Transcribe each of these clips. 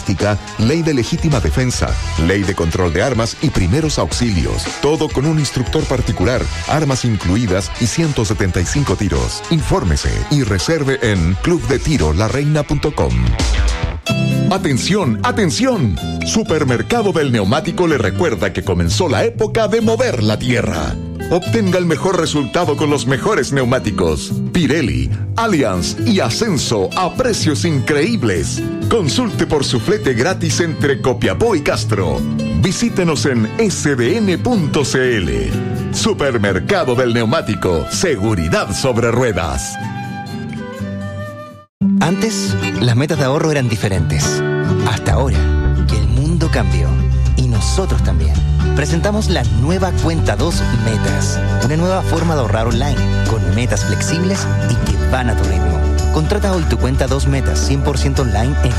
balística, ley de legítima defensa, ley de control de armas y primeros auxilios. Todo con un instructor particular, armas incluidas y 175 tiros. Infórmese y reserve en clubdetirolarreina.com. ¡Atención, atención! Supermercado del Neumático le recuerda que comenzó la época de mover la tierra. Obtenga el mejor resultado con los mejores neumáticos. Pirelli, Allianz y Ascenso a precios increíbles. Consulte por su flete gratis entre Copiapó y Castro. Visítenos en sdn.cl. Supermercado del Neumático. Seguridad sobre ruedas. Antes, las metas de ahorro eran diferentes. Hasta ahora, que el mundo cambió. Y nosotros también. Presentamos la nueva Cuenta 2 Metas. Una nueva forma de ahorrar online, con metas flexibles y que van a tu ritmo. Contrata hoy tu Cuenta 2 Metas 100% online en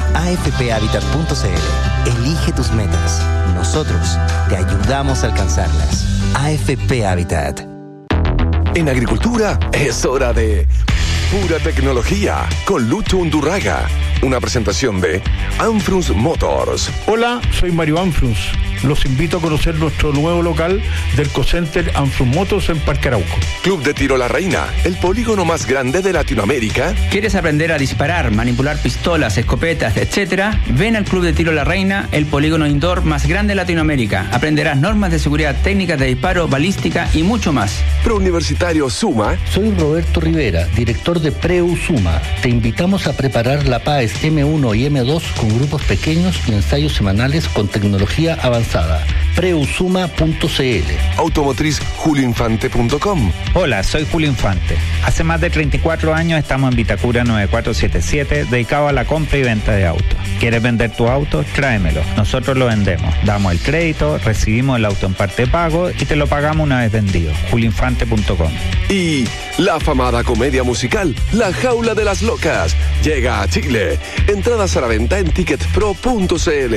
afphabitat.cl. Elige tus metas. Nosotros te ayudamos a alcanzarlas. AFP Habitat. En agricultura es hora de Pura Tecnología con Lucho Undurraga. Una presentación de Anfrunz Motors. Hola, soy Mario Anfrunz. Los invito a conocer nuestro nuevo local del Cocenter Anfrunz Motors en Parque Arauco. Club de Tiro La Reina, el polígono más grande de Latinoamérica. ¿Quieres aprender a disparar, manipular pistolas, escopetas, etcétera? Ven al Club de Tiro La Reina, el polígono indoor más grande de Latinoamérica. Aprenderás normas de seguridad, técnicas de disparo, balística y mucho más. Prouniversitario Suma. Soy Roberto Rivera, director de Preu Suma. Te invitamos a preparar la PAES M1 y M2 con grupos pequeños y ensayos semanales con tecnología avanzada. Preusuma.cl. Automotriz julioinfante.com. Hola, soy Julio Infante. Hace más de 34 años estamos en Vitacura 9477, dedicado a la compra y venta de autos. ¿Quieres vender tu auto? Tráemelo. Nosotros lo vendemos. Damos el crédito, recibimos el auto en parte de pago y te lo pagamos una vez vendido. julioinfante.com. Y la afamada comedia musical La Jaula de las Locas llega a Chile. Entradas a la venta en ticketpro.cl.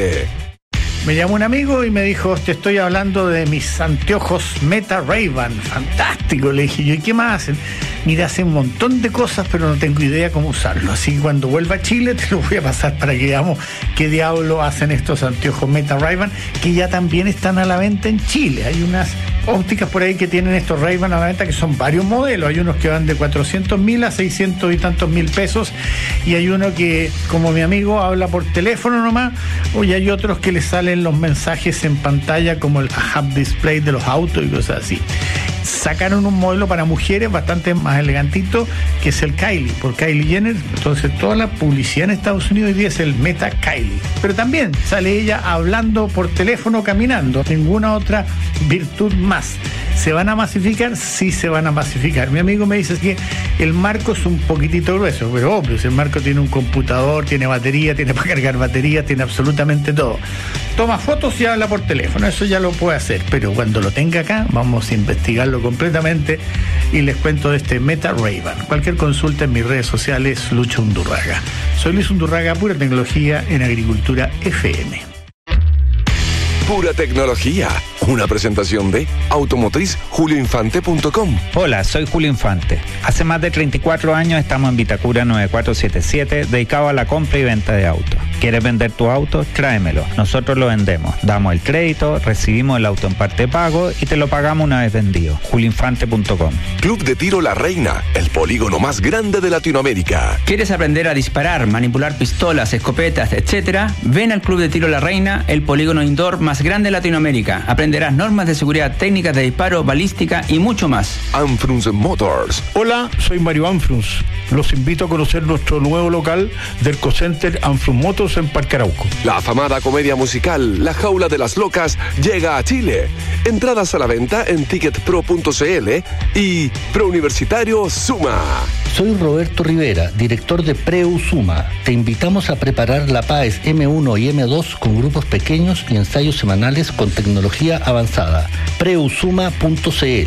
Me llamó un amigo y me dijo, te estoy hablando de mis anteojos Meta Ray-Ban. Fantástico, le dije yo, ¿y qué más hacen? Mira, hacen un montón de cosas, pero no tengo idea cómo usarlo. Así que cuando vuelva a Chile te lo voy a pasar para que veamos qué diablo hacen estos anteojos Meta Ray-Ban, que ya también están a la venta en Chile. Hay unas ópticas por ahí que tienen estos Ray-Ban a la venta, que son varios modelos. Hay unos que van de 400.000 a 600 y tantos mil pesos, y hay uno que, como mi amigo, habla por teléfono nomás, y hay otros que le salen los mensajes en pantalla, como el Hub Display de los autos y cosas así. Sacaron un modelo para mujeres bastante más elegantito, que es el Kylie, por Kylie Jenner. Entonces toda la publicidad en Estados Unidos hoy día es el Meta Kylie. Pero también sale ella hablando por teléfono, caminando. Ninguna otra virtud más. ¿Se van a masificar? Sí, se van a masificar. Mi amigo me dice que el marco es un poquitito grueso, pero obvio, si el marco tiene un computador, tiene batería, tiene para cargar batería, tiene absolutamente todo. Toma fotos y habla por teléfono, eso ya lo puede hacer, pero cuando lo tenga acá, vamos a investigarlo completamente y les cuento de este Meta Ray-Ban. Cualquier consulta en mis redes sociales, Lucho Undurraga. Soy Luis Undurraga, Pura Tecnología en Agricultura FM. Pura Tecnología, una presentación de Automotriz julioinfante.com. Hola, soy Julio Infante. Hace más de 34 años estamos en Vitacura 9477, dedicado a la compra y venta de autos. ¿Quieres vender tu auto? Tráemelo. Nosotros lo vendemos. Damos el crédito, recibimos el auto en parte de pago y te lo pagamos una vez vendido. julioinfante.com. Club de Tiro La Reina, el polígono más grande de Latinoamérica. ¿Quieres aprender a disparar, manipular pistolas, escopetas, etcétera? Ven al Club de Tiro La Reina, el polígono indoor más grande de Latinoamérica. Aprenderás normas de seguridad, técnicas de disparo, balística y mucho más. Anfrunz Motors. Hola, soy Mario Anfrunz. Los invito a conocer nuestro nuevo local del Cocenter Anfrunz Motors en Parque Arauco. La afamada comedia musical La Jaula de las Locas llega a Chile. Entradas a la venta en ticketpro.cl y Prouniversitario Suma. Soy Roberto Rivera, director de Preu Suma. Te invitamos a preparar la PAES M1 y M2 con grupos pequeños y ensayos semanales con tecnología avanzada. Preusuma.cl.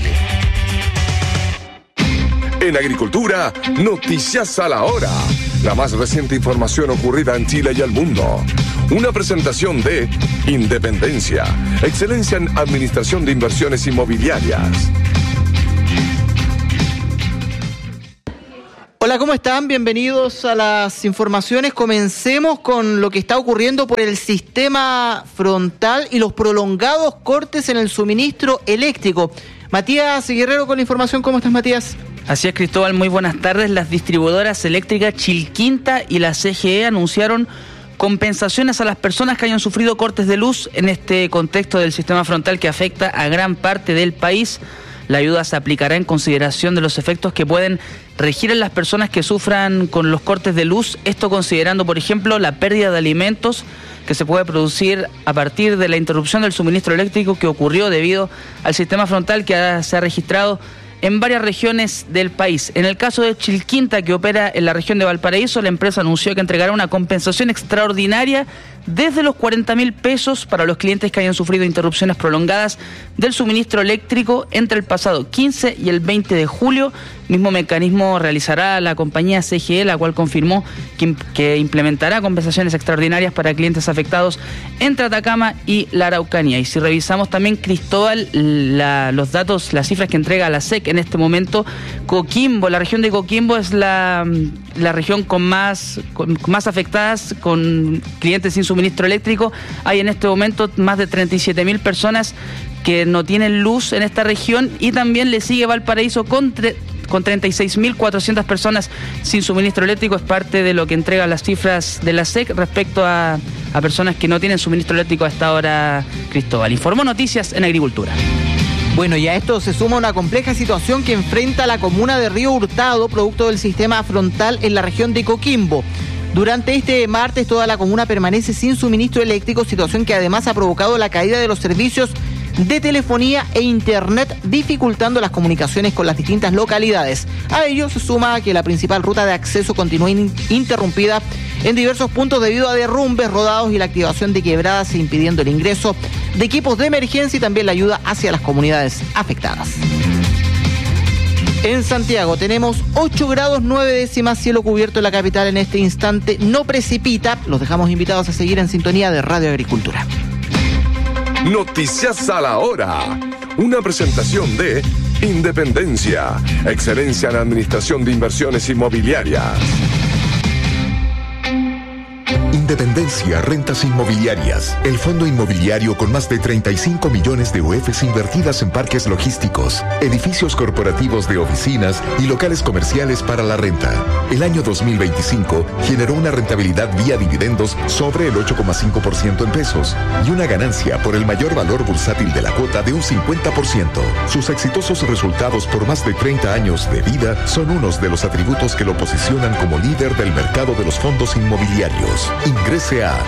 En Agricultura, noticias a la hora. La más reciente información ocurrida en Chile y el mundo. Una presentación de Independencia, excelencia en administración de inversiones inmobiliarias. Hola, Hola, ¿cómo están? Bienvenidos a las informaciones. Comencemos con lo que está ocurriendo por el sistema frontal y los prolongados cortes en el suministro eléctrico. Matías Guerrero con la información. ¿Cómo estás, Matías? Así es, Cristóbal, muy buenas tardes. Las distribuidoras eléctricas Chilquinta y la CGE anunciaron compensaciones a las personas que hayan sufrido cortes de luz en este contexto del sistema frontal que afecta a gran parte del país. La ayuda se aplicará en consideración de los efectos que pueden regir en las personas que sufran con los cortes de luz, esto considerando, por ejemplo, la pérdida de alimentos que se puede producir a partir de la interrupción del suministro eléctrico que ocurrió debido al sistema frontal que se ha registrado en varias regiones del país. En el caso de Chilquinta, que opera en la región de Valparaíso, la empresa anunció que entregará una compensación extraordinaria desde los 40.000 pesos para los clientes que hayan sufrido interrupciones prolongadas del suministro eléctrico entre el pasado 15 y el 20 de julio. Mismo mecanismo realizará la compañía CGE, la cual confirmó que implementará compensaciones extraordinarias para clientes afectados entre Atacama y la Araucanía. Y si revisamos también, Cristóbal, los datos, las cifras que entrega la SEC en este momento, Coquimbo, la región de Coquimbo es la región con más afectadas, con clientes sin suministro eléctrico. Hay en este momento más de 37.000 personas que no tienen luz en esta región, y también le sigue Valparaíso con 36.400 personas sin suministro eléctrico. Es parte de lo que entregan las cifras de la SEC respecto a personas que no tienen suministro eléctrico a esta hora, Cristóbal. Informó Noticias en Agricultura. Bueno, y a esto se suma una compleja situación que enfrenta la comuna de Río Hurtado, producto del sistema frontal en la región de Coquimbo. Durante este martes toda la comuna permanece sin suministro eléctrico, situación que además ha provocado la caída de los servicios de telefonía e internet, dificultando las comunicaciones con las distintas localidades. A ello se suma que la principal ruta de acceso continúa interrumpida en diversos puntos debido a derrumbes, rodados y la activación de quebradas, impidiendo el ingreso de equipos de emergencia y también la ayuda hacia las comunidades afectadas. En Santiago tenemos 8 grados 9 décimas, cielo cubierto en la capital en este instante, no precipita. Los dejamos invitados a seguir en sintonía de Radio Agricultura. Noticias a la hora. Una presentación de Independencia, excelencia en administración de inversiones inmobiliarias. Independencia Rentas Inmobiliarias, el fondo inmobiliario con más de 35 millones de UFs invertidas en parques logísticos, edificios corporativos de oficinas y locales comerciales para la renta. El año 2025 generó una rentabilidad vía dividendos sobre el 8,5% en pesos y una ganancia por el mayor valor bursátil de la cuota de un 50%. Sus exitosos resultados por más de 30 años de vida son unos de los atributos que lo posicionan como líder del mercado de los fondos inmobiliarios. Ingrese a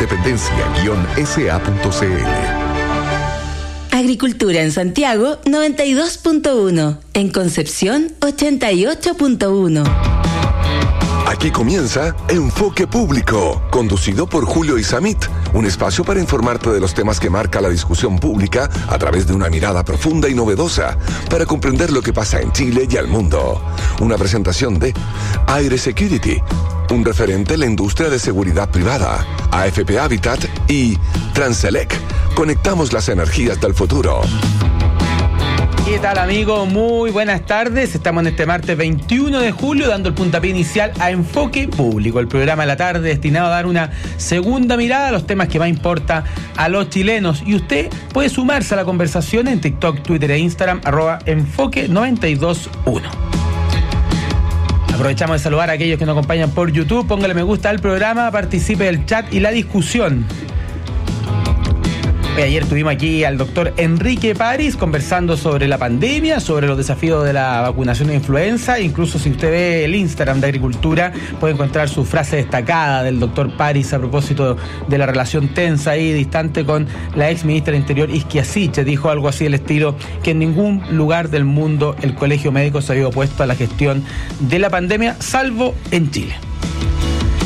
independencia-sa.cl. Agricultura en Santiago 92.1, en Concepción 88.1. Aquí comienza Enfoque Público, conducido por Julio Isamit, un espacio para informarte de los temas que marca la discusión pública a través de una mirada profunda y novedosa para comprender lo que pasa en Chile y al mundo. Una presentación de Aire Security, un referente en la industria de seguridad privada, AFP Habitat y Transelec. Conectamos las energías del futuro. ¿Qué tal, amigo? Muy buenas tardes. Estamos en este martes 21 de julio dando el puntapié inicial a Enfoque Público, el programa de la tarde destinado a dar una segunda mirada a los temas que más importa a los chilenos. Y usted puede sumarse a la conversación en TikTok, Twitter e Instagram, @enfoque921. Aprovechamos de saludar a aquellos que nos acompañan por YouTube. Póngale me gusta al programa, participe del chat y la discusión. Ayer tuvimos aquí al doctor Enrique París conversando sobre la pandemia, sobre los desafíos de la vacunación de influenza. Incluso si usted ve el Instagram de Agricultura, puede encontrar su frase destacada del doctor París a propósito de la relación tensa y distante con la ex ministra del Interior, Isquia Siche. Dijo algo así del estilo que en ningún lugar del mundo el colegio médico se había opuesto a la gestión de la pandemia, salvo en Chile.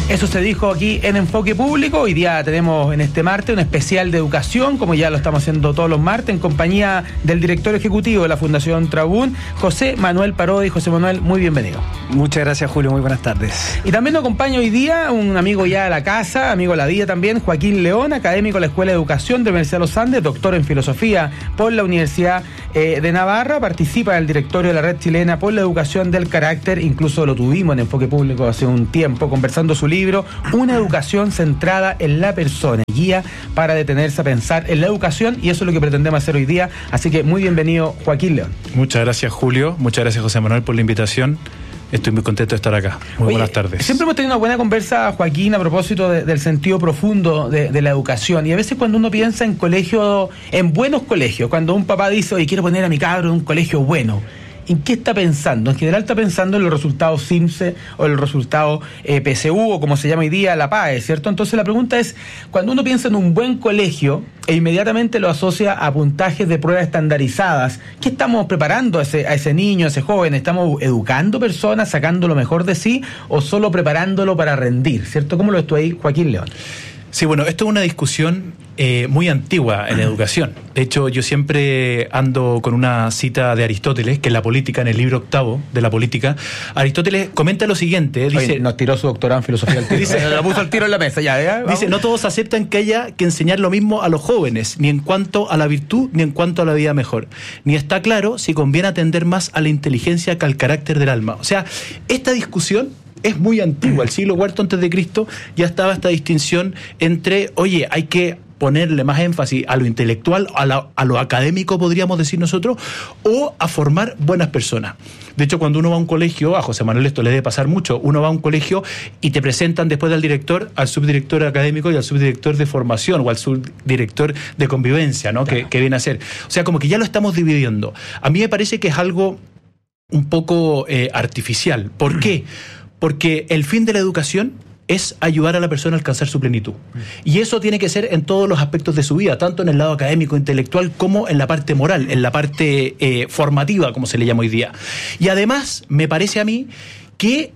Eso se dijo aquí en Enfoque Público. Hoy día tenemos en este martes un especial de educación, como ya lo estamos haciendo todos los martes, en compañía del director ejecutivo de la Fundación Trabún, José Manuel Parodi. José Manuel, muy bienvenido. Muchas gracias, Julio, muy buenas tardes. Y también nos acompaña hoy día un amigo ya de la casa, amigo de la vida también, Joaquín León, académico de la Escuela de Educación de la Universidad de los Andes, doctor en Filosofía por la Universidad de Navarra, participa en el directorio de la Red Chilena por la Educación del Carácter, incluso lo tuvimos en Enfoque Público hace un tiempo, conversando su libro, Una educación centrada en la persona, guía para detenerse a pensar en la educación, y eso es lo que pretendemos hacer hoy día, así que muy bienvenido, Joaquín León. Muchas gracias, Julio, muchas gracias, José Manuel, por la invitación. Estoy muy contento de estar acá. Muy buenas tardes. Siempre hemos tenido una buena conversa, Joaquín, a propósito del sentido profundo de la educación. Y a veces cuando uno piensa en colegios, en buenos colegios, cuando un papá dice, oye, quiero poner a mi cabro en un colegio bueno, ¿en qué está pensando? En general está pensando en los resultados CIMSE o en los resultados PSU, o como se llama hoy día, la PAE, ¿cierto? Entonces la pregunta es, cuando uno piensa en un buen colegio e inmediatamente lo asocia a puntajes de pruebas estandarizadas, ¿qué estamos preparando a ese niño, a ese joven? ¿Estamos educando personas, sacando lo mejor de sí, o solo preparándolo para rendir, ¿cierto? ¿Cómo lo ves tú ahí, Joaquín León? Sí, bueno, esto es una discusión muy antigua en la educación. De hecho, yo siempre ando con una cita de Aristóteles, que es la política, en el libro 8 de la política. Aristóteles comenta lo siguiente, dice... Oye, nos tiró su doctorado en filosofía al tiro. Dice, lo puso al tiro en la mesa, ya. Dice, no todos aceptan que haya que enseñar lo mismo a los jóvenes, ni en cuanto a la virtud, ni en cuanto a la vida mejor. Ni está claro si conviene atender más a la inteligencia que al carácter del alma. O sea, esta discusión es muy antigua. El siglo IV antes de Cristo ya estaba esta distinción entre, oye, hay que ponerle más énfasis a lo intelectual, a lo académico, podríamos decir nosotros, o a formar buenas personas. De hecho, cuando uno va a un colegio, a José Manuel esto le debe pasar mucho, uno va a un colegio y te presentan después del director al subdirector académico y al subdirector de formación o al subdirector de convivencia, ¿no? Claro. Que viene a ser. O sea, como que ya lo estamos dividiendo. A mí me parece que es algo un poco artificial. ¿Por qué? Porque el fin de la educación es ayudar a la persona a alcanzar su plenitud. Y eso tiene que ser en todos los aspectos de su vida, tanto en el lado académico, intelectual, como en la parte moral, en la parte formativa, como se le llama hoy día. Y además, me parece a mí que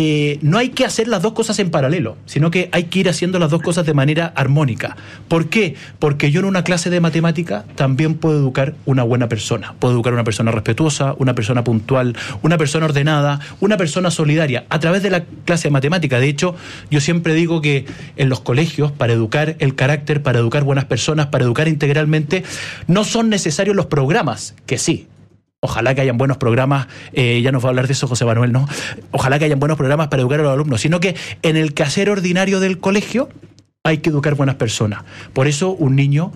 no hay que hacer las dos cosas en paralelo, sino que hay que ir haciendo las dos cosas de manera armónica. ¿Por qué? Porque yo en una clase de matemática también puedo educar una buena persona. Puedo educar una persona respetuosa, una persona puntual, una persona ordenada, una persona solidaria, a través de la clase de matemática. De hecho, yo siempre digo que en los colegios, para educar el carácter, para educar buenas personas, para educar integralmente, no son necesarios los programas, que sí. Ojalá que hayan buenos programas, ya nos va a hablar de eso José Manuel, ¿no? Ojalá que hayan buenos programas para educar a los alumnos, sino que en el quehacer ordinario del colegio hay que educar buenas personas. Por eso un niño,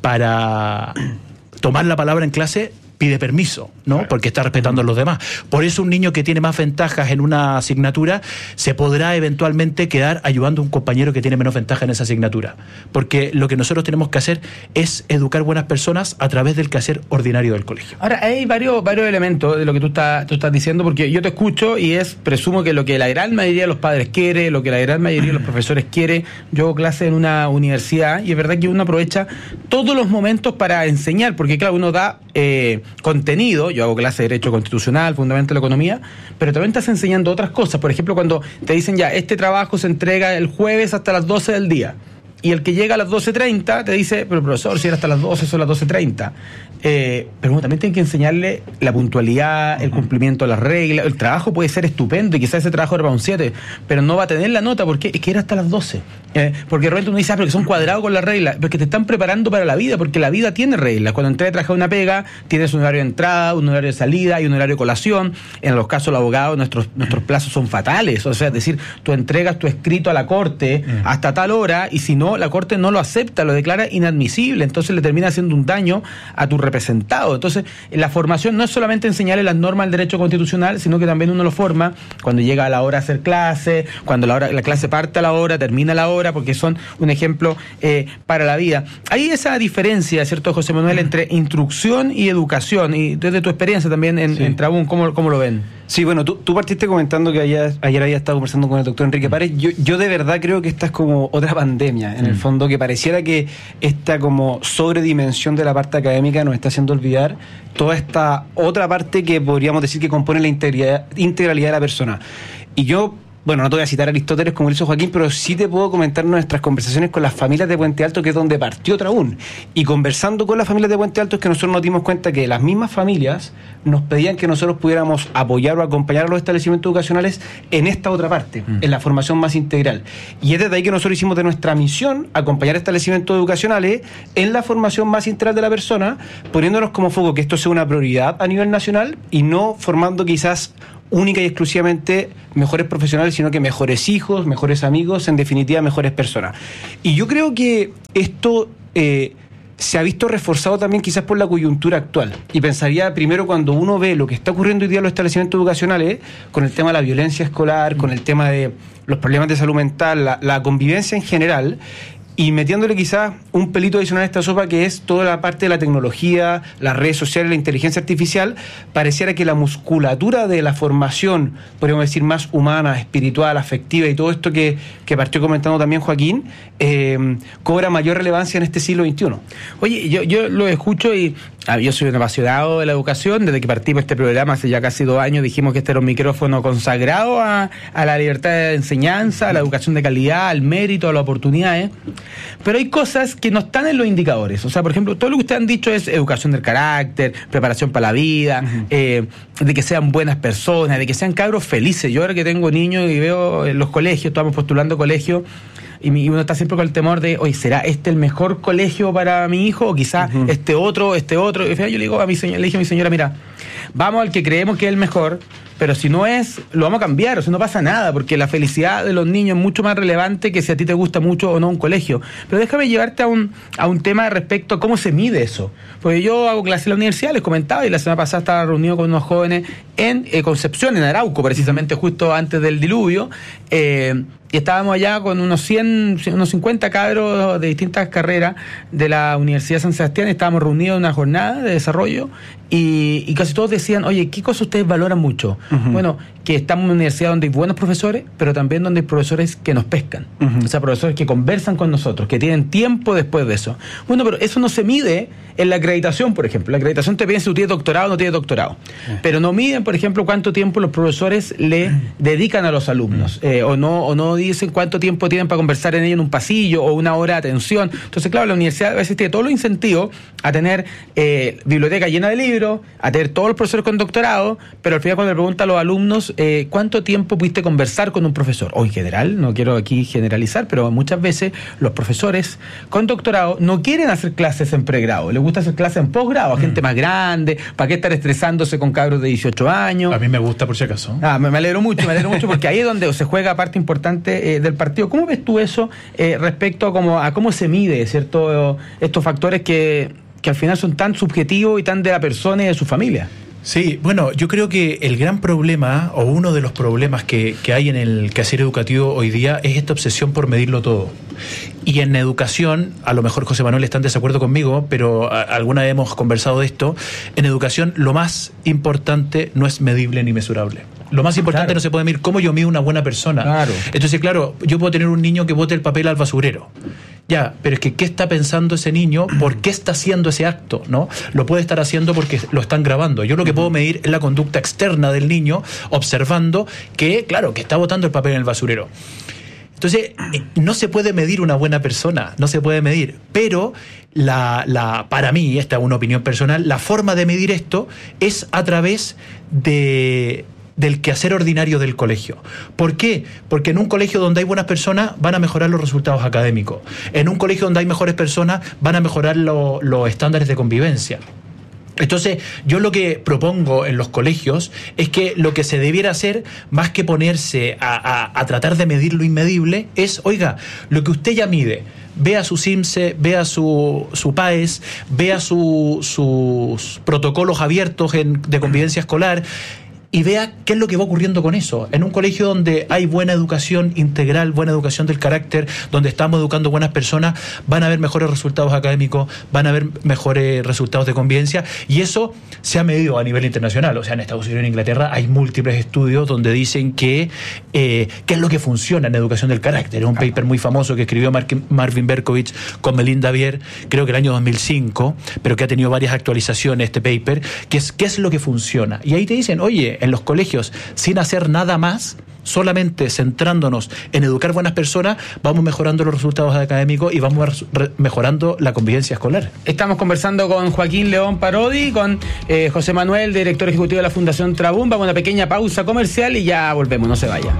para tomar la palabra en clase, pide permiso, ¿no? Claro. Porque está respetando a los demás. Por eso un niño que tiene más ventajas en una asignatura se podrá eventualmente quedar ayudando a un compañero que tiene menos ventaja en esa asignatura. Porque lo que nosotros tenemos que hacer es educar buenas personas a través del quehacer ordinario del colegio. Ahora, hay varios elementos de lo que tú estás diciendo, porque yo te escucho y presumo que lo que la gran mayoría de los padres quiere, lo que la gran mayoría de los profesores quiere. Yo hago clase en una universidad y es verdad que uno aprovecha todos los momentos para enseñar, porque claro, uno da contenido. Yo hago clase de Derecho Constitucional, Fundamento de la Economía, pero también estás enseñando otras cosas. Por ejemplo, cuando te dicen ya, este trabajo se entrega el jueves hasta las 12 del día, y el que llega a las 12:30 te dice, pero profesor, si era hasta las 12, son las 12:30. Pero bueno, también tienen que enseñarle la puntualidad, el cumplimiento de las reglas. El trabajo puede ser estupendo y quizás ese trabajo era para un 7, pero no va a tener la nota porque es que era hasta las 12. Porque de repente uno dice, pero que son cuadrados con las reglas, pero que te están preparando para la vida, porque la vida tiene reglas. Cuando entré a trabajar una pega, tienes un horario de entrada, un horario de salida y un horario de colación. En los casos de los abogados, nuestros plazos son fatales. O sea, es decir, tú entregas tu escrito a la corte hasta tal hora, y si no, la corte no lo acepta, lo declara inadmisible, entonces le termina haciendo un daño a tu representado. Entonces, la formación no es solamente enseñarle las normas del derecho constitucional, sino que también uno lo forma cuando llega a la hora de hacer clase, cuando la clase parte a la hora, termina a la hora, porque son un ejemplo para la vida. Hay esa diferencia, ¿cierto, José Manuel, entre instrucción y educación? Y desde tu experiencia también en Trabún, ¿cómo lo ven? Sí, bueno, tú partiste comentando que ayer había estado conversando con el doctor Enrique Párez. Yo de verdad creo que esta es como otra pandemia, en el fondo, que pareciera que esta como sobredimensión de la parte académica nos está haciendo olvidar toda esta otra parte que podríamos decir que compone la integralidad de la persona. Y yo bueno, no te voy a citar a Aristóteles como lo hizo Joaquín, pero sí te puedo comentar nuestras conversaciones con las familias de Puente Alto, que es donde partió Traún. Y conversando con las familias de Puente Alto es que nosotros nos dimos cuenta que las mismas familias nos pedían que nosotros pudiéramos apoyar o acompañar a los establecimientos educacionales en esta otra parte, en la formación más integral. Y es desde ahí que nosotros hicimos de nuestra misión acompañar a establecimientos educacionales en la formación más integral de la persona, poniéndonos como foco que esto sea una prioridad a nivel nacional y no formando quizás única y exclusivamente mejores profesionales, sino que mejores hijos, mejores amigos, en definitiva mejores personas. Y yo creo que esto se ha visto reforzado también quizás por la coyuntura actual. Y pensaría primero cuando uno ve lo que está ocurriendo hoy día en los establecimientos educacionales, con el tema de la violencia escolar, con el tema de los problemas de salud mental, la convivencia en general, y metiéndole quizás un pelito adicional a esta sopa, que es toda la parte de la tecnología, las redes sociales, la inteligencia artificial, pareciera que la musculatura de la formación, podríamos decir, más humana, espiritual, afectiva y todo esto que partió comentando también Joaquín, cobra mayor relevancia en este siglo XXI. Oye, yo lo escucho y yo soy un apasionado de la educación. Desde que partimos este programa hace ya casi 2 años dijimos que este era un micrófono consagrado a la libertad de enseñanza, a la educación de calidad, al mérito, a las oportunidades. Pero hay cosas que no están en los indicadores. O sea, por ejemplo, todo lo que ustedes han dicho es educación del carácter, preparación para la vida, de que sean buenas personas, de que sean cabros felices. Yo ahora que tengo niños y veo en los colegios, estamos postulando colegios, y uno está siempre con el temor de, oye, ¿será este el mejor colegio para mi hijo? O quizás este otro. Y yo le digo a mi señora, le dije a mi señora, mira, vamos al que creemos que es el mejor, pero si no es, lo vamos a cambiar, o sea, no pasa nada, porque la felicidad de los niños es mucho más relevante que si a ti te gusta mucho o no un colegio. Pero déjame llevarte a un tema respecto a cómo se mide eso. Porque yo hago clases en la universidad, les comentaba, y la semana pasada estaba reunido con unos jóvenes en Concepción, en Arauco, precisamente justo antes del diluvio, y estábamos allá con unos 50 cabros de distintas carreras de la Universidad de San Sebastián. Estábamos reunidos en una jornada de desarrollo y casi todos decían, oye, ¿qué cosas ustedes valoran mucho? Bueno, que estamos en una universidad donde hay buenos profesores, pero también donde hay profesores que nos pescan. O sea, profesores que conversan con nosotros, que tienen tiempo después de eso. Bueno, pero eso no se mide en la acreditación, por ejemplo. La acreditación te pide si tú tienes doctorado o no tienes doctorado. Pero no miden, por ejemplo, cuánto tiempo los profesores le dedican a los alumnos. O no dicen cuánto tiempo tienen para conversar en ello en un pasillo o una hora de atención. Entonces, claro, la universidad a veces tiene todos los incentivos a tener biblioteca llena de libros, a tener todos los profesores con doctorado, pero al final cuando le pregunta a los alumnos ¿cuánto tiempo pudiste conversar con un profesor? O en general, no quiero aquí generalizar, pero muchas veces los profesores con doctorado no quieren hacer clases en pregrado, les gusta hacer clases en posgrado, a gente más grande. ¿Para qué estar estresándose con cabros de 18 años? A mí me gusta, por si acaso. Me alegro mucho porque ahí es donde se juega parte importante del partido. ¿Cómo ves tú eso respecto a cómo se mide, ¿cierto? Estos factores que al final son tan subjetivos y tan de la persona y de su familia. Sí, bueno, yo creo que el gran problema, o uno de los problemas que hay en el quehacer educativo hoy día, es esta obsesión por medirlo todo. Y en educación, a lo mejor José Manuel está en desacuerdo conmigo, pero alguna vez hemos conversado de esto, en educación lo más importante no es medible ni mesurable. Lo más importante no se puede medir cómo yo mido una buena persona. Claro. Entonces, claro, yo puedo tener un niño que bote el papel al basurero. Ya, pero es que ¿qué está pensando ese niño? ¿Por qué está haciendo ese acto? ¿No? Lo puede estar haciendo porque lo están grabando. Yo lo que puedo medir es la conducta externa del niño, observando que, claro, que está botando el papel en el basurero. Entonces, no se puede medir una buena persona, no se puede medir. Pero para mí, esta es una opinión personal, la forma de medir esto es a través del quehacer ordinario del colegio. ¿Por qué? Porque en un colegio donde hay buenas personas van a mejorar los resultados académicos. En un colegio donde hay mejores personas van a mejorar los estándares de convivencia. Entonces, yo lo que propongo en los colegios es que lo que se debiera hacer, más que ponerse a tratar de medir lo inmedible, es, oiga, lo que usted ya mide, vea su CIMSE, vea su PAES, vea sus protocolos abiertos de convivencia escolar, y vea qué es lo que va ocurriendo con eso. En un colegio donde hay buena educación integral, buena educación del carácter, donde estamos educando buenas personas, van a haber mejores resultados académicos, van a haber mejores resultados de convivencia, y eso se ha medido a nivel internacional. O sea, en Estados Unidos y en Inglaterra hay múltiples estudios donde dicen que qué es lo que funciona en educación del carácter. Es un paper muy famoso que escribió Marvin Berkovich con Melinda Bier, creo que el año 2005, pero que ha tenido varias actualizaciones este paper, que es qué es lo que funciona. Y ahí te dicen, oye, en los colegios sin hacer nada más, solamente centrándonos en educar buenas personas, vamos mejorando los resultados académicos y vamos mejorando la convivencia escolar. Estamos conversando con Joaquín León Parodi, con José Manuel, director ejecutivo de la Fundación Trabún. Vamos a una pequeña pausa comercial y ya volvemos, no se vaya.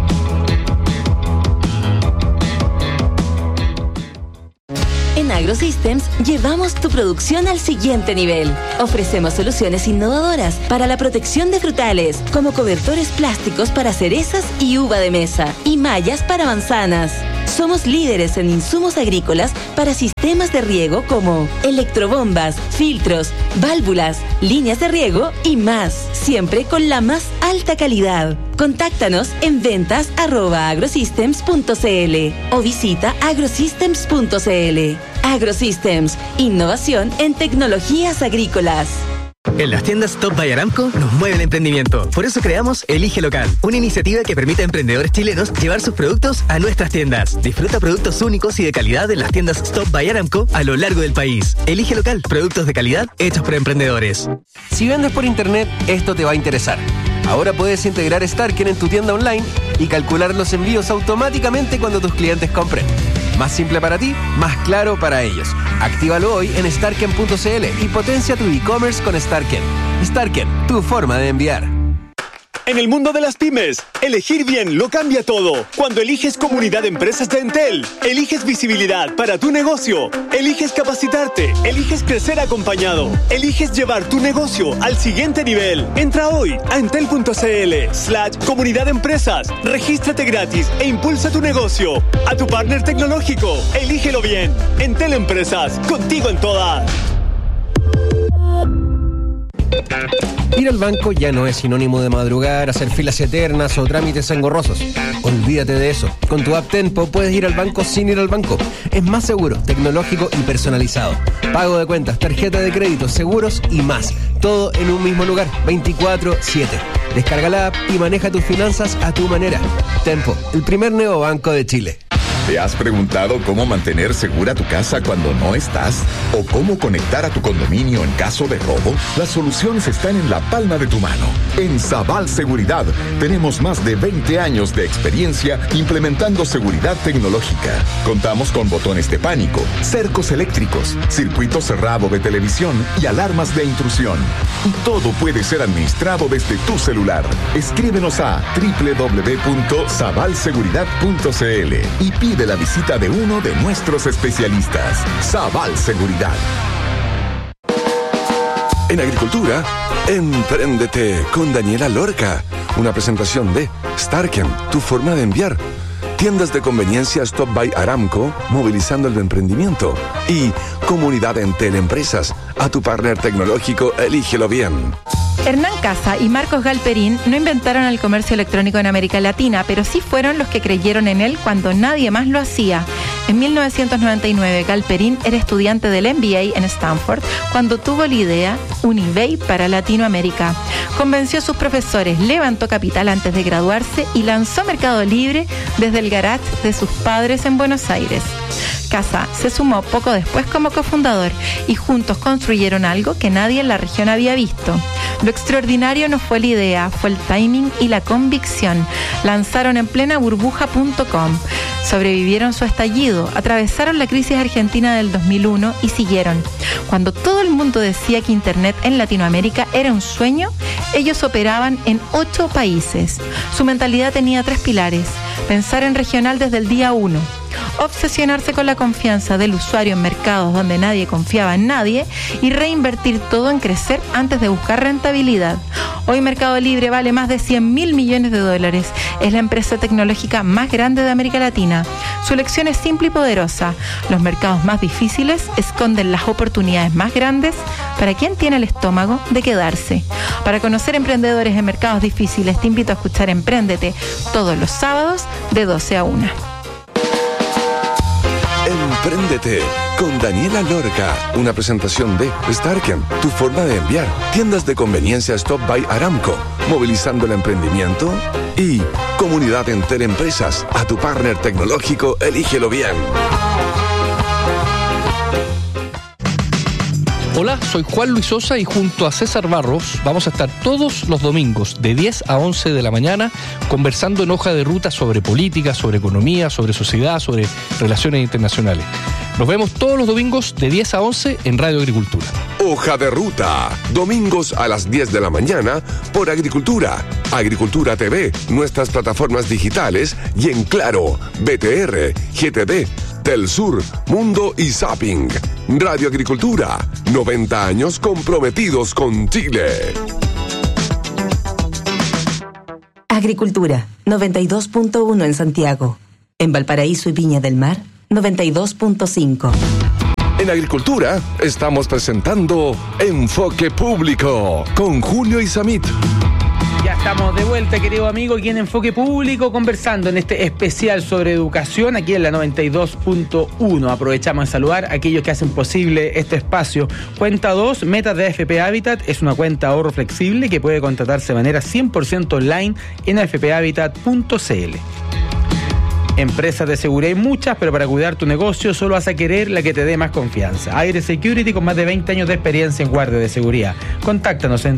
En AgroSystems llevamos tu producción al siguiente nivel. Ofrecemos soluciones innovadoras para la protección de frutales, como cobertores plásticos para cerezas y uva de mesa, y mallas para manzanas. Somos líderes en insumos agrícolas para sistemas de riego como electrobombas, filtros, válvulas, líneas de riego y más, siempre con la más alta calidad. Contáctanos en ventas@agrosystems.cl o visita agrosystems.cl. AgroSystems, innovación en tecnologías agrícolas. En las tiendas Top by Aramco nos mueve el emprendimiento. Por eso creamos Elige Local, una iniciativa que permite a emprendedores chilenos llevar sus productos a nuestras tiendas. Disfruta productos únicos y de calidad en las tiendas Top by Aramco a lo largo del país. Elige Local, productos de calidad hechos por emprendedores. Si vendes por internet, esto te va a interesar. Ahora puedes integrar Starken en tu tienda online y calcular los envíos automáticamente cuando tus clientes compren. Más simple para ti, más claro para ellos. Actívalo hoy en starken.cl y potencia tu e-commerce con Starken. Starken, tu forma de enviar. En el mundo de las pymes, elegir bien lo cambia todo. Cuando eliges Comunidad de Empresas de Entel, eliges visibilidad para tu negocio, eliges capacitarte, eliges crecer acompañado, eliges llevar tu negocio al siguiente nivel. Entra hoy a entel.cl/Comunidad de Empresas, regístrate gratis e impulsa tu negocio. A tu partner tecnológico, elígelo bien. Entel Empresas, contigo en todas. Ir al banco ya no es sinónimo de madrugar, hacer filas eternas o trámites engorrosos. Olvídate de eso. Con tu app Tenpo puedes ir al banco sin ir al banco. Es más seguro, tecnológico y personalizado. Pago de cuentas, tarjeta de crédito, seguros y más. Todo en un mismo lugar, 24/7. Descarga la app y maneja tus finanzas a tu manera. Tenpo, el primer neobanco de Chile. ¿Te has preguntado cómo mantener segura tu casa cuando no estás? ¿O cómo conectar a tu condominio en caso de robo? Las soluciones están en la palma de tu mano. En Sabal Seguridad tenemos más de 20 años de experiencia implementando seguridad tecnológica. Contamos con botones de pánico, cercos eléctricos, circuito cerrado de televisión y alarmas de intrusión. Y todo puede ser administrado desde tu celular. Escríbenos a www.sabalseguridad.cl y pide la visita de uno de nuestros especialistas. Sabal Seguridad. En agricultura, empréndete con Daniela Lorca. Una presentación de Starken, tu forma de enviar. Tiendas de conveniencia Stop by Aramco, movilizando el emprendimiento. Y Comunidad Entel Empresas, a tu partner tecnológico, elígelo bien. Hernán Casa y Marcos Galperín no inventaron el comercio electrónico en América Latina, pero sí fueron los que creyeron en él cuando nadie más lo hacía. En 1999, Galperín era estudiante del MBA en Stanford cuando tuvo la idea un eBay para Latinoamérica. Convenció a sus profesores, levantó capital antes de graduarse y lanzó Mercado Libre desde el garage de sus padres en Buenos Aires. Casa se sumó poco después como cofundador y juntos construyeron algo que nadie en la región había visto. Lo extraordinario no fue la idea, fue el timing y la convicción. Lanzaron en plena burbuja.com. Sobrevivieron su estallido, atravesaron la crisis argentina del 2001 y siguieron. Cuando todo el mundo decía que Internet en Latinoamérica era un sueño, ellos operaban en 8 países. Su mentalidad tenía 3 pilares. Pensar en regional desde el día 1. Obsesionarse con la confianza del usuario en mercados donde nadie confiaba en nadie y reinvertir todo en crecer antes de buscar rentabilidad. Hoy Mercado Libre vale más de $100.000 millones. Es la empresa tecnológica más grande de América Latina. Su lección es simple y poderosa. Los mercados más difíciles esconden las oportunidades más grandes para quien tiene el estómago de quedarse. Para conocer emprendedores en mercados difíciles, te invito a escuchar Empréndete todos los sábados de 12 a 1. Empréndete con Daniela Lorca. Una presentación de Starken, tu forma de enviar. Tiendas de conveniencia Stop by Aramco, movilizando el emprendimiento. Y Comunidad Entel Empresas, a tu partner tecnológico, elígelo bien. Hola, Hola, soy Juan Luis Sosa y junto a César Barros vamos a estar todos los domingos de 10 a 11 de la mañana conversando en Hoja de Ruta sobre política, sobre economía, sobre sociedad, sobre relaciones internacionales. Nos vemos todos los domingos de 10 a 11 en Radio Agricultura. Hoja de Ruta, domingos a las 10 de la mañana por Agricultura, Agricultura TV, nuestras plataformas digitales y en Claro, BTR, GTD, Telsur, Mundo y Zapping. Radio Agricultura, 90 años comprometidos con Chile. Agricultura, 92.1 en Santiago. En Valparaíso y Viña del Mar, 92.5. En Agricultura estamos presentando Enfoque Público con Julio Isamit. Ya estamos de vuelta, querido amigo, aquí en Enfoque Público, conversando en este especial sobre educación, aquí en la 92.1. Aprovechamos de saludar a aquellos que hacen posible este espacio. Cuenta 2, Metas de AFP Habitat, es una cuenta ahorro flexible que puede contratarse de manera 100% online en afphabitat.cl. Empresas de seguridad hay muchas, pero para cuidar tu negocio solo vas a querer la que te dé más confianza. Aire Security, con más de 20 años de experiencia en guardia de seguridad. Contáctanos en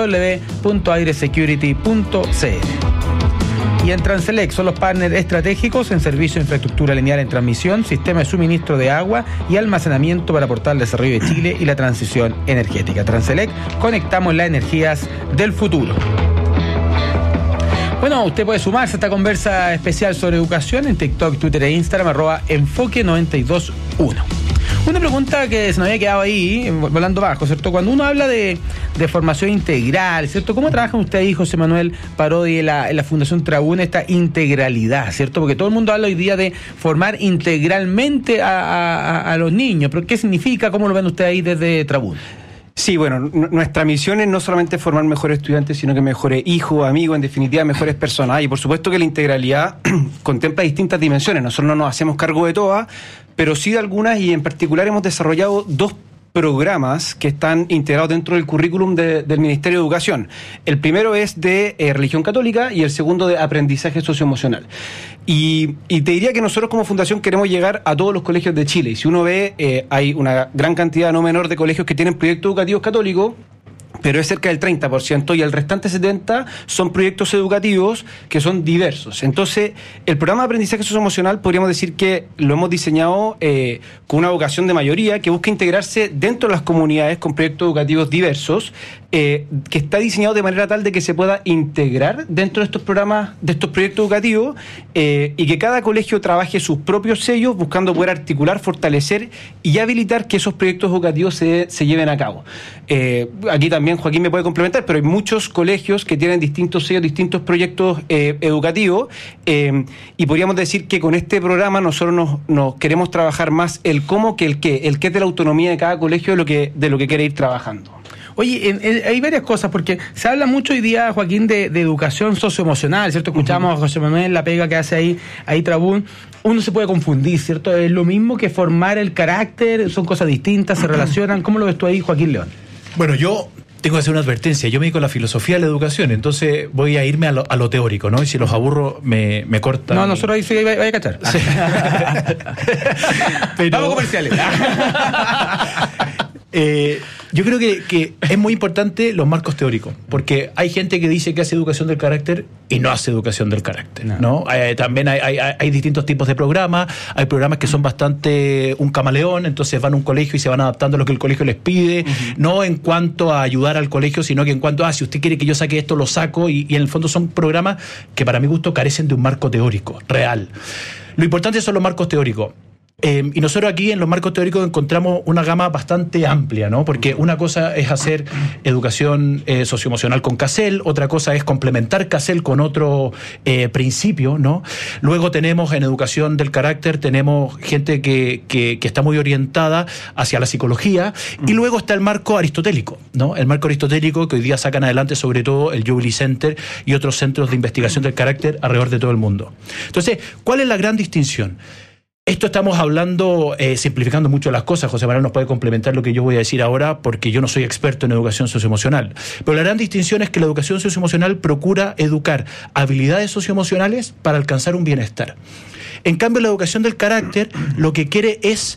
www.airesecurity.cl. Y en Transelec son los partners estratégicos en servicio de infraestructura lineal en transmisión, sistema de suministro de agua y almacenamiento para aportar el desarrollo de Chile y la transición energética. Transelec, conectamos las energías del futuro. Bueno, usted puede sumarse a esta conversa especial sobre educación en TikTok, Twitter e Instagram, @enfoque921. Una pregunta que se nos había quedado ahí, volando bajo, ¿cierto? Cuando uno habla de formación integral, ¿cierto? ¿Cómo trabajan ustedes ahí, José Manuel Parodi, en la Fundación Trabún, esta integralidad, ¿cierto? Porque todo el mundo habla hoy día de formar integralmente a los niños, pero ¿qué significa? ¿Cómo lo ven ustedes ahí desde Trabún? Sí, bueno, nuestra misión es no solamente formar mejores estudiantes, sino que mejores hijos, amigos, en definitiva, mejores personas. Y por supuesto que la integralidad contempla distintas dimensiones. Nosotros no nos hacemos cargo de todas, pero sí de algunas, y en particular hemos desarrollado 2 programas que están integrados dentro del currículum del Ministerio de Educación. El primero es de religión católica y el segundo de aprendizaje socioemocional. Y te diría que nosotros como fundación queremos llegar a todos los colegios de Chile. Y si uno ve, hay una gran cantidad no menor de colegios que tienen proyectos educativos católicos, pero es cerca del 30%, y el restante 70% son proyectos educativos que son diversos. Entonces, el programa de aprendizaje socioemocional podríamos decir que lo hemos diseñado con una vocación de mayoría que busca integrarse dentro de las comunidades con proyectos educativos diversos, que está diseñado de manera tal de que se pueda integrar dentro de estos programas, de estos proyectos educativos, y que cada colegio trabaje sus propios sellos buscando poder articular, fortalecer y habilitar que esos proyectos educativos se lleven a cabo. Aquí también Joaquín me puede complementar, pero hay muchos colegios que tienen distintos sellos, distintos proyectos educativos, y podríamos decir que con este programa nosotros nos queremos trabajar más el cómo que el qué es de la autonomía de cada colegio de lo que quiere ir trabajando. Oye, hay varias cosas, porque se habla mucho hoy día, Joaquín, de educación socioemocional, ¿cierto? Escuchamos a José Manuel, la pega que hace ahí Trabún. Uno se puede confundir, ¿cierto? ¿Es lo mismo que formar el carácter? ¿Son cosas distintas? ¿Se relacionan? ¿Cómo lo ves tú ahí, Joaquín León? Bueno, yo tengo que hacer una advertencia. Yo me dedico a la filosofía de la educación, entonces voy a irme a lo teórico, ¿no? Y si los aburro, me cortan. No, nosotros ahí sí vaya a cachar. Sí. Pero... Vamos comerciales. Yo creo que es muy importante los marcos teóricos, porque hay gente que dice que hace educación del carácter y no hace educación del carácter, ¿no? También hay distintos tipos de programas. Hay programas que son bastante un camaleón, entonces van a un colegio y se van adaptando a lo que el colegio les pide, no en cuanto a ayudar al colegio, sino que en cuanto a si usted quiere que yo saque esto, lo saco, y en el fondo son programas que para mi gusto carecen de un marco teórico real. Lo importante son los marcos teóricos. Y nosotros aquí en los marcos teóricos encontramos una gama bastante amplia, ¿no? Porque una cosa es hacer educación socioemocional con CASEL, otra cosa es complementar CASEL con otro principio, ¿no? Luego tenemos en educación del carácter, tenemos gente que está muy orientada hacia la psicología, y luego está el marco aristotélico, ¿no? El marco aristotélico que hoy día sacan adelante sobre todo el Jubilee Center y otros centros de investigación del carácter alrededor de todo el mundo. Entonces, ¿cuál es la gran distinción? Esto estamos hablando, simplificando mucho las cosas. José Manuel nos puede complementar lo que yo voy a decir ahora, porque yo no soy experto en educación socioemocional. Pero la gran distinción es que la educación socioemocional procura educar habilidades socioemocionales para alcanzar un bienestar. En cambio, la educación del carácter lo que quiere es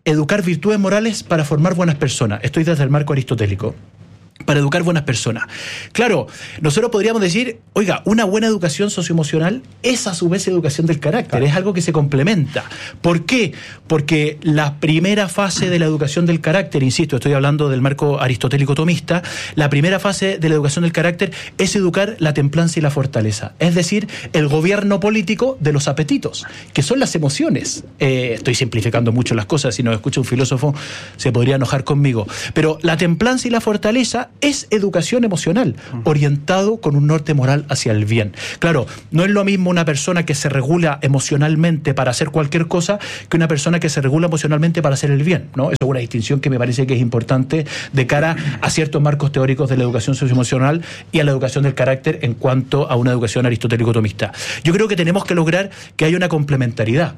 educar virtudes morales para formar buenas personas. Estoy desde el marco aristotélico. Para educar buenas personas. Claro, nosotros podríamos decir, oiga, una buena educación socioemocional es a su vez educación del carácter, es algo que se complementa. ¿Por qué? Porque la primera fase de la educación del carácter, insisto, estoy hablando del marco aristotélico tomista, la primera fase de la educación del carácter es educar la templanza y la fortaleza, es decir, el gobierno político de los apetitos, que son las emociones. Estoy simplificando mucho las cosas, si nos escucha un filósofo se podría enojar conmigo, pero la templanza y la fortaleza es educación emocional, orientado con un norte moral hacia el bien. Claro, no es lo mismo una persona que se regula emocionalmente para hacer cualquier cosa que una persona que se regula emocionalmente para hacer el bien, ¿no? Esa es una distinción que me parece que es importante de cara a ciertos marcos teóricos de la educación socioemocional y a la educación del carácter en cuanto a una educación aristotélico-tomista. Yo creo que tenemos que lograr que haya una complementariedad.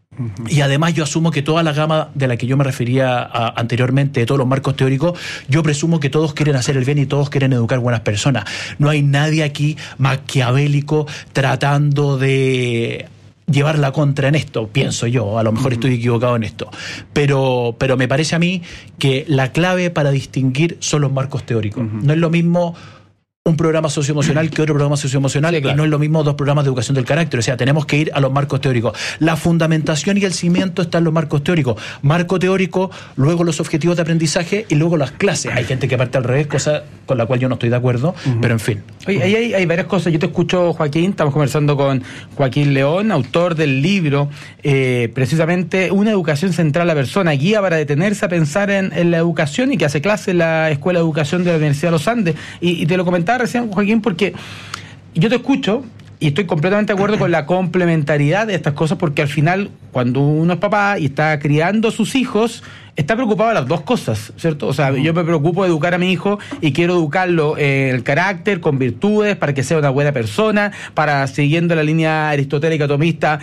Y además yo asumo que toda la gama de la que yo me refería anteriormente, de todos los marcos teóricos, yo presumo que todos quieren hacer el bien y todos quieren educar buenas personas. No hay nadie aquí maquiavélico tratando de llevar la contra en esto, pienso yo, a lo mejor estoy equivocado en esto, pero me parece a mí que la clave para distinguir son los marcos teóricos. No es lo mismo un programa socioemocional que otro programa socioemocional, y no es lo mismo dos programas de educación del carácter. O sea, tenemos que ir a los marcos teóricos. La fundamentación y el cimiento están en los marcos teóricos. Marco teórico, luego los objetivos de aprendizaje y luego las clases. Hay gente que parte al revés, cosa con la cual yo no estoy de acuerdo, pero en fin. Oye, ahí hay varias cosas. Yo te escucho, Joaquín, estamos conversando con Joaquín León, autor del libro, precisamente Una educación central a la persona, guía para detenerse a pensar en la educación, y que hace clase en la Escuela de Educación de la Universidad de los Andes. Y te lo comentaba recién, Joaquín, porque yo te escucho y estoy completamente de acuerdo con la complementariedad de estas cosas, porque al final, cuando uno es papá y está criando a sus hijos, está preocupado de las dos cosas, ¿cierto? O sea, yo me preocupo de educar a mi hijo y quiero educarlo en el carácter, con virtudes, para que sea una buena persona, para, siguiendo la línea aristotélica tomista,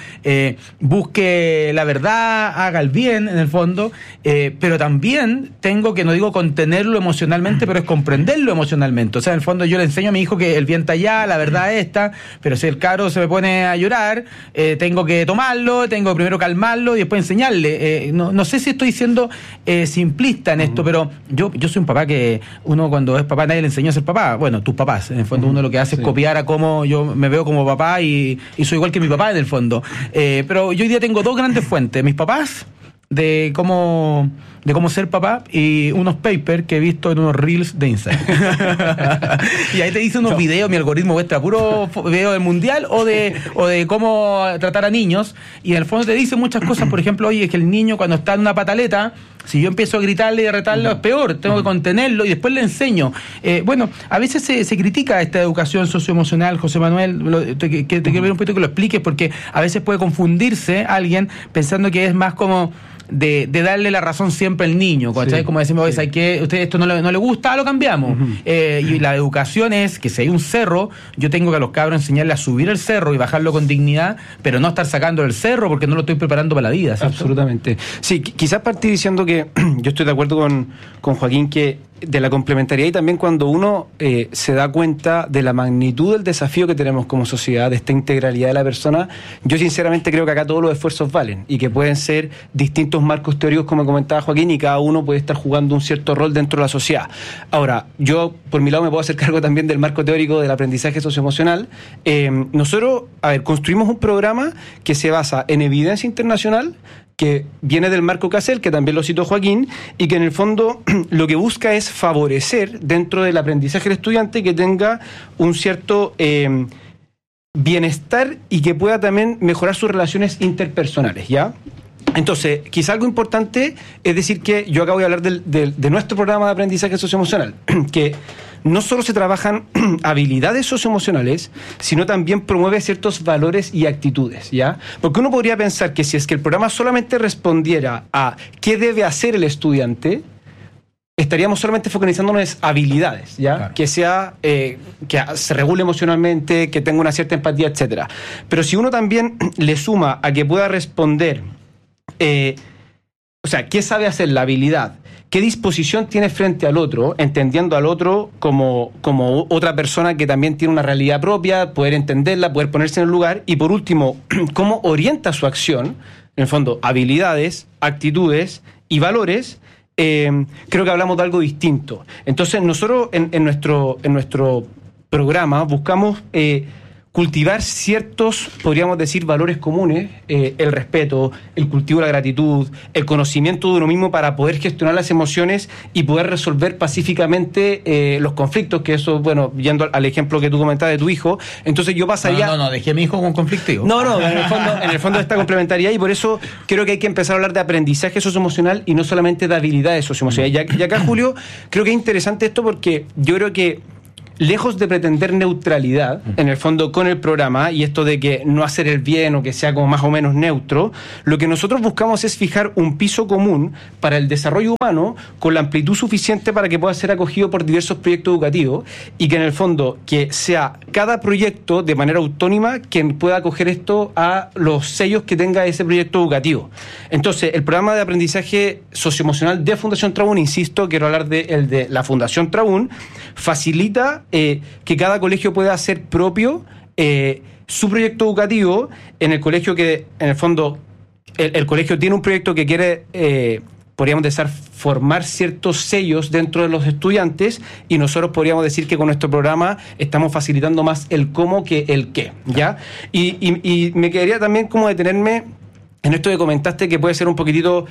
busque la verdad, haga el bien, en el fondo, pero también tengo que, no digo contenerlo emocionalmente, pero es comprenderlo emocionalmente. O sea, en el fondo yo le enseño a mi hijo que el bien está allá, la verdad es esta, pero si el caro se me pone a llorar, tengo que tomarlo, tengo que primero calmarlo y después enseñarle. No sé si estoy diciendo simplista en esto, pero yo soy un papá que uno, cuando es papá, nadie le enseñó a ser papá. Bueno, tus papás, en el fondo uno lo que hace es copiar a cómo yo me veo como papá, y soy igual que mi papá en el fondo. Pero yo hoy día tengo dos grandes fuentes: mis papás, de cómo ser papá, y unos papers que he visto en unos reels de Instagram. Y ahí te dice unos videos, mi algoritmo muestra puro video del mundial o de cómo tratar a niños, y en el fondo te dice muchas cosas. Por ejemplo, oye, es que el niño cuando está en una pataleta, si yo empiezo a gritarle y a retarlo, es peor, tengo que contenerlo y después le enseño. Bueno, a veces se critica esta educación socioemocional, José Manuel, te quiero pedir un poquito que lo expliques, porque a veces puede confundirse alguien pensando que es más como de darle la razón siempre al niño, ¿cachai? Como decimos, oye, ¿sabes qué? Usted esto no le gusta, lo cambiamos. Y la educación es que si hay un cerro, yo tengo que a los cabros enseñarle a subir el cerro y bajarlo con dignidad, pero no estar sacando el cerro porque no lo estoy preparando para la vida, ¿cierto? Absolutamente. Sí, quizás partir diciendo que yo estoy de acuerdo con Joaquín, que de la complementariedad, y también cuando uno se da cuenta de la magnitud del desafío que tenemos como sociedad, de esta integralidad de la persona, yo sinceramente creo que acá todos los esfuerzos valen, y que pueden ser distintos marcos teóricos, como comentaba Joaquín, y cada uno puede estar jugando un cierto rol dentro de la sociedad. Ahora, yo por mi lado me puedo hacer cargo también del marco teórico del aprendizaje socioemocional. Nosotros, construimos un programa que se basa en evidencia internacional, que viene del marco CASEL, que también lo citó Joaquín, y que en el fondo lo que busca es favorecer dentro del aprendizaje del estudiante que tenga un cierto bienestar y que pueda también mejorar sus relaciones interpersonales, ¿ya? Entonces, quizá algo importante es decir que yo acá voy a hablar de nuestro programa de aprendizaje socioemocional, que no solo se trabajan habilidades socioemocionales, sino también promueve ciertos valores y actitudes, ¿ya? Porque uno podría pensar que si es que el programa solamente respondiera a qué debe hacer el estudiante, estaríamos solamente focalizándonos en habilidades, ¿ya? Claro. Que sea, que se regule emocionalmente, que tenga una cierta empatía, etcétera. Pero si uno también le suma a que pueda responder, o sea, ¿qué sabe hacer la habilidad? ¿Qué disposición tiene frente al otro? Entendiendo al otro como otra persona que también tiene una realidad propia, poder entenderla, poder ponerse en el lugar. Y por último, ¿cómo orienta su acción? En el fondo, habilidades, actitudes y valores, creo que hablamos de algo distinto. Entonces nosotros en nuestro programa buscamos cultivar ciertos, podríamos decir, valores comunes, el respeto, el cultivo de la gratitud, el conocimiento de uno mismo para poder gestionar las emociones y poder resolver pacíficamente los conflictos, que eso, bueno, yendo al ejemplo que tú comentabas de tu hijo, entonces yo pasaría... No, dejé a mi hijo con conflictivo. No, en el fondo esta complementariedad, y por eso creo que hay que empezar a hablar de aprendizaje socioemocional y no solamente de habilidades socioemocionales. Y acá, Julio, creo que es interesante esto porque yo creo que lejos de pretender neutralidad, en el fondo, con el programa, y esto de que no hacer el bien o que sea como más o menos neutro, lo que nosotros buscamos es fijar un piso común para el desarrollo humano con la amplitud suficiente para que pueda ser acogido por diversos proyectos educativos y que en el fondo que sea cada proyecto de manera autónoma quien pueda acoger esto a los sellos que tenga ese proyecto educativo. Entonces, el programa de aprendizaje socioemocional de Fundación Trabún, insisto, quiero hablar de la Fundación Trabún, facilita que cada colegio pueda hacer propio su proyecto educativo en el colegio que, en el fondo, el colegio tiene un proyecto que quiere, podríamos decir, formar ciertos sellos dentro de los estudiantes y nosotros podríamos decir que con nuestro programa estamos facilitando más el cómo que el qué, ¿ya? Y me quedaría también como detenerme en esto que comentaste que puede ser un poquitito...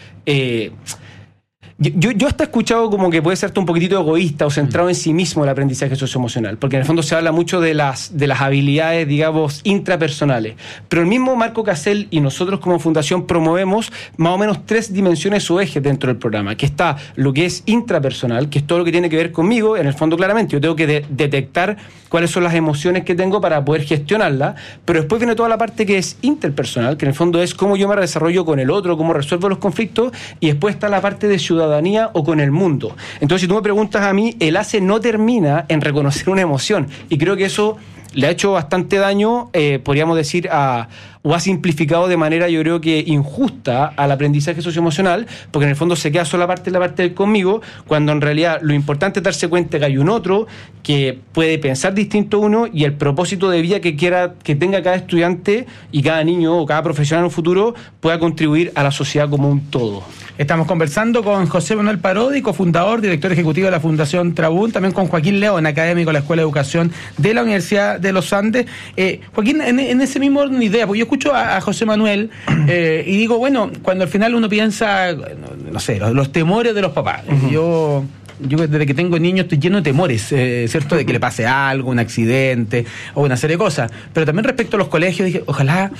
Yo hasta he escuchado como que puede ser un poquitito egoísta o centrado en sí mismo el aprendizaje socioemocional, porque en el fondo se habla mucho de las habilidades, digamos, intrapersonales. Pero el mismo Marco Casel y nosotros como fundación promovemos más o menos 3 dimensiones o ejes dentro del programa, que está lo que es intrapersonal, que es todo lo que tiene que ver conmigo, en el fondo claramente yo tengo que detectar cuáles son las emociones que tengo para poder gestionarlas, pero después viene toda la parte que es interpersonal, que en el fondo es cómo yo me desarrollo con el otro, cómo resuelvo los conflictos, y después está la parte de ciudadanía o con el mundo. Entonces, si tú me preguntas a mí, el ACE no termina en reconocer una emoción, y creo que eso le ha hecho bastante daño, podríamos decir, o ha simplificado de manera, yo creo que injusta, al aprendizaje socioemocional, porque en el fondo se queda solo la parte del conmigo, cuando en realidad lo importante es darse cuenta que hay un otro que puede pensar distinto a uno y el propósito de vida que tenga cada estudiante y cada niño o cada profesional en un futuro pueda contribuir a la sociedad como un todo. Estamos conversando con José Manuel Parodi, cofundador, director ejecutivo de la Fundación Trabún, también con Joaquín León, académico de la Escuela de Educación de la Universidad de los Andes. Joaquín, en ese mismo orden de idea, porque yo escucho a José Manuel y digo, bueno, cuando al final uno piensa, no sé, los temores de los papás. Yo desde que tengo niños estoy lleno de temores, ¿cierto? De que le pase algo, un accidente o una serie de cosas. Pero también respecto a los colegios, dije, ojalá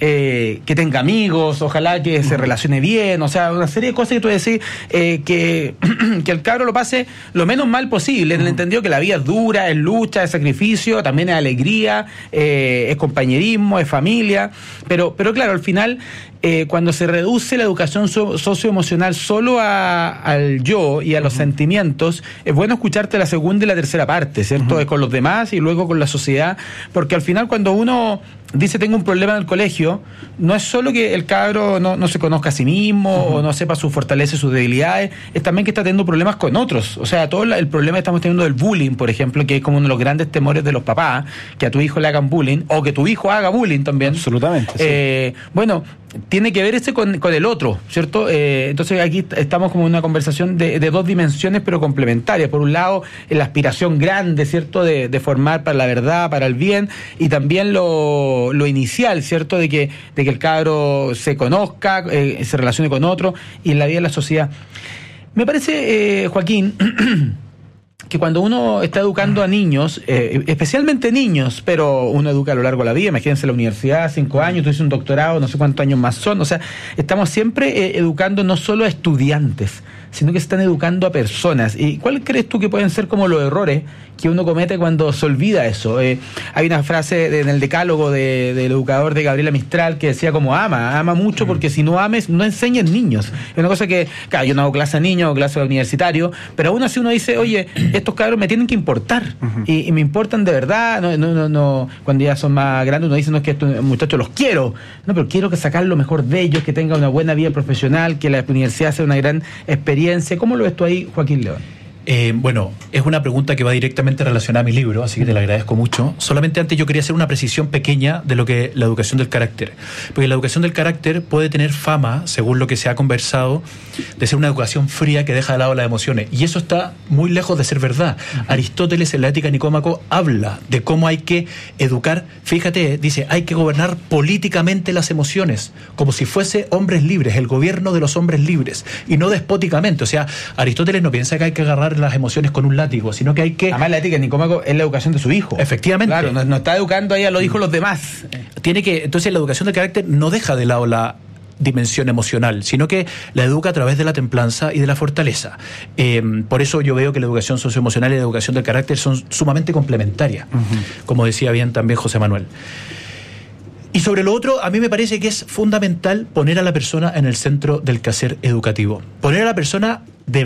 que tenga amigos, ojalá que se relacione bien, o sea, una serie de cosas que tú decís, que el cabro lo pase lo menos mal posible, en el entendido que la vida es dura, es lucha, es sacrificio, también es alegría, es compañerismo, es familia, pero claro, al final... cuando se reduce la educación socioemocional solo al yo y a los sentimientos, es bueno escucharte la segunda y la tercera parte, ¿cierto? Con los demás y luego con la sociedad, porque al final cuando uno dice tengo un problema en el colegio, no es solo que el cabro no se conozca a sí mismo o no sepa sus fortalezas y sus debilidades, es también que está teniendo problemas con otros. O sea, todo el problema que estamos teniendo del bullying, por ejemplo, que es como uno de los grandes temores de los papás, que a tu hijo le hagan bullying o que tu hijo haga bullying también. Absolutamente. Sí. Bueno, tiene que ver con el otro, ¿cierto? Entonces aquí estamos como en una conversación de 2 dimensiones pero complementarias. Por un lado, la aspiración grande, ¿cierto? De formar para la verdad, para el bien, y también lo inicial, ¿cierto? De que el cabro se conozca, se relacione con otro y en la vida de la sociedad. Me parece, Joaquín, que cuando uno está educando a niños, especialmente niños, pero uno educa a lo largo de la vida, imagínense la universidad, 5 años, tú haces un doctorado, no sé cuántos años más son, o sea, estamos siempre educando no solo a estudiantes, sino que se están educando a personas. ¿Y cuál crees tú que pueden ser como los errores que uno comete cuando se olvida eso? Hay una frase en el decálogo del educador de Gabriela Mistral que decía como ama mucho, porque si no ames, no enseñes niños. Es una cosa que, claro, yo no hago clase a niños, hago clase a universitarios, pero aún así uno dice, oye, estos cabros me tienen que importar, y me importan de verdad, no, cuando ya son más grandes uno dice, no es que estos muchachos los quiero, no, pero quiero que sacar lo mejor de ellos, que tengan una buena vida profesional, que la universidad sea una gran experiencia. ¿Cómo lo ves tú ahí, Joaquín León? Bueno, es una pregunta que va directamente relacionada a mi libro, así que te la agradezco mucho. Solamente antes yo quería hacer una precisión pequeña de lo que la educación del carácter. Porque la educación del carácter puede tener fama, según lo que se ha conversado, de ser una educación fría que deja de lado las emociones. Y eso está muy lejos de ser verdad. Aristóteles en la Ética Nicómaco habla de cómo hay que educar. Fíjate, dice, hay que gobernar políticamente las emociones, como si fuese hombres libres, el gobierno de los hombres libres, y no despóticamente. O sea, Aristóteles no piensa que hay que agarrar las emociones con un látigo, sino que hay que... Además, la Ética de Nicómaco es la educación de su hijo. Efectivamente. Claro, no está educando ahí a los hijos de los demás. Entonces la educación del carácter no deja de lado la dimensión emocional, sino que la educa a través de la templanza y de la fortaleza. Por eso yo veo que la educación socioemocional y la educación del carácter son sumamente complementarias, como decía bien también José Manuel. Y sobre lo otro, a mí me parece que es fundamental poner a la persona en el centro del quehacer educativo. Poner a la persona